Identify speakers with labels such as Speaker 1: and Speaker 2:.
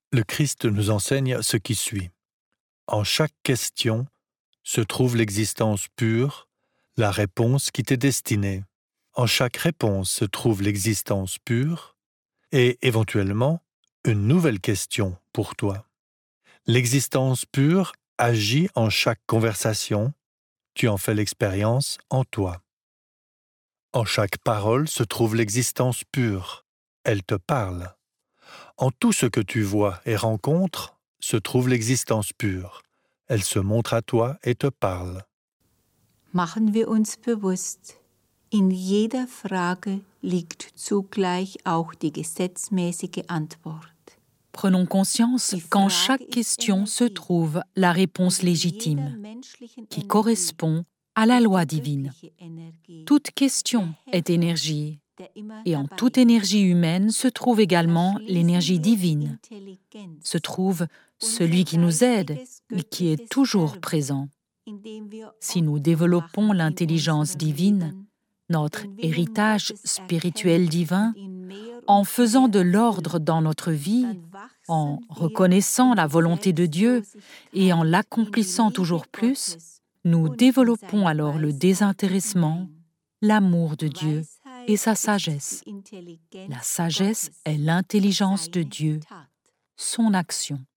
Speaker 1: Le Christ nous enseigne ce qui suit. En chaque question se trouve l'existence pure, la réponse qui t'est destinée. En chaque réponse se trouve l'existence pure et, éventuellement, une nouvelle question pour toi. L'existence pure agit en chaque conversation, tu en fais l'expérience en toi. En chaque parole se trouve l'existence pure, elle te parle. En tout ce que tu vois et rencontres se trouve l'existence pure, elle se montre à toi et te parle.
Speaker 2: Machen wir uns bewusst, in jeder Frage liegt zugleich auch die gesetzmäßige Antwort.
Speaker 3: Prenons conscience qu'en chaque question se trouve la réponse légitime, qui correspond à la loi divine. Toute question est énergie, et en toute énergie humaine se trouve également l'énergie divine. Se trouve celui qui nous aide et qui est toujours présent. Si nous développons l'intelligence divine, notre héritage spirituel divin, en faisant de l'ordre dans notre vie, en reconnaissant la volonté de Dieu et en l'accomplissant toujours plus, nous développons alors le désintéressement, l'amour de Dieu et sa sagesse. La sagesse est l'intelligence de Dieu, son action.